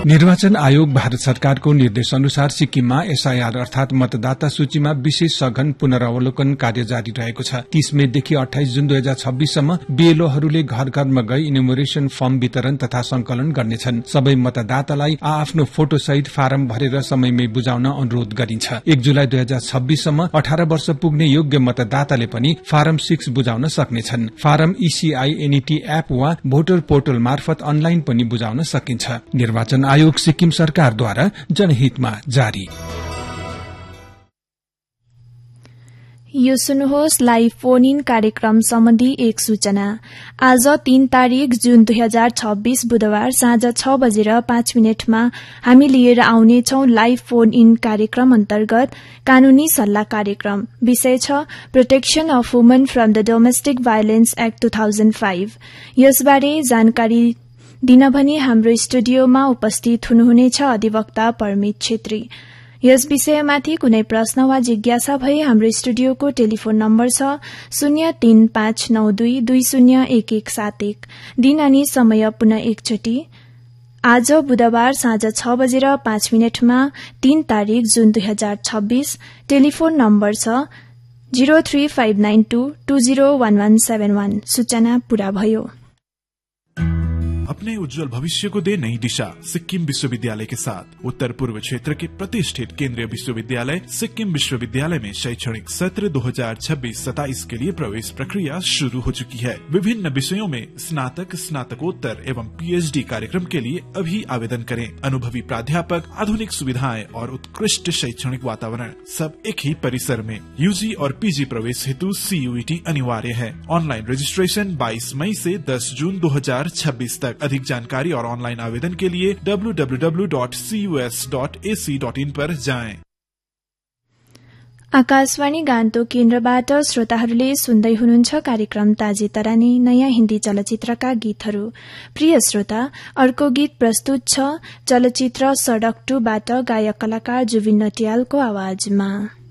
निर्वाचन आयोग भारत सरकारको निर्देश अनुसार सिक्किममा एसआईआर अर्थात मतदाता सूचीमा विशेष सघन पुनरावलोकन कार्य जारी रहेको छ। 30 मेदेखि 28 जुन 2026 सम्म बीएलओहरूले घर घरमा गई इन्युमरेसन फर्म वितरण तथा संकलन गर्नेछन्। सबै मतदातालाई आफ्नो फोटो सहित फारम भरेर समयमै बुझाउन अनुरोध गरिन्छ। 1 जुलाई 2026 सम्म 18 वर्ष पुग्ने योग्य मतदाताले पनि फारम 6 बुझाउन सक्नेछन्। फारम ECI NET एप वा भोटर पोर्टल मार्फत अनलाइन पनि बुझाउन सकिन्छ। निर्वाचन आयोग सिक्किम सरकारद्वारा जनहितमा जारी। यो सुन्नुहोस् लाइभ फोन इन कार्यक्रम सम्बन्धी एक सूचना। आज 3 तारिक जुन 2026 बुधबार साँझ 6:05 हामी लिएर आउनेछौ लाइभ फोन इन कार्यक्रम अन्तर्गत कानूनी सल्लाह कार्यक्रम। विषय छ protection of woman from the domestic violence act 2005। यसबारे जानकारी दिन भनी हाम्रो स्टुडियोमा उपस्थित हुनुहुनेछ अधिवक्ता परमित छेत्री। यस विषयमाथि कुनै प्रश्न वा जिज्ञासा भए हाम्रो स्टुडियोको टेलिफोन नम्बर छ 03592201171। दिन अनि समय पुनः एकचोटि आज बुधबार साँझ 6:05 3 तारिक जुन 2026। टेलिफोन नम्बर छ 03592201171। सूचना पूरा भयो। अपने उज्जवल भविष्य को दे नई दिशा सिक्किम विश्वविद्यालय के साथ। उत्तर पूर्व क्षेत्र के प्रतिष्ठित केंद्रीय विश्वविद्यालय सिक्किम विश्वविद्यालय में शैक्षणिक सत्र 2026-27 के लिए प्रवेश प्रक्रिया शुरू हो चुकी है। विभिन्न विषयों में स्नातक, स्नातकोत्तर एवं PhD कार्यक्रम के लिए अभी आवेदन करें। अनुभवी प्राध्यापक, आधुनिक सुविधाएं और उत्कृष्ट शैक्षणिक वातावरण सब एक ही परिसर में। UG और PG प्रवेश हेतु CUET अनिवार्य है। ऑनलाइन रजिस्ट्रेशन 22 मई से 10 जून 2026 तक। अधिक जानकारी और ऑनलाइन आवेदन के लिए www.cus.ac.in पर जाएं। आकाशवाणी गान्तोक केन्द्रबाट श्रोताहरूले सुन्दै हुनुहुन्छ कार्यक्रम ताजे तरानी नयाँ हिन्दी चलचित्रका गीतहरू। प्रिय श्रोता, अर्को गीत प्रस्तुत छ चलचित्र सडक 2 बाट गायक कलाकार जुबिन नटियालको आवाजमा।